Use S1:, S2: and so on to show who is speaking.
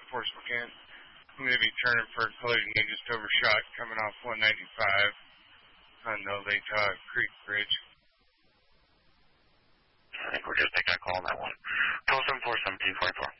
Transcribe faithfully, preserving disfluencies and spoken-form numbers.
S1: four Spokane. I'm going to be turning for a collision. I just overshot coming off one ninety-five on the Lake uh, Creek Bridge.
S2: I think we're going to take that call on that one. Call seven four seventeen forty-four.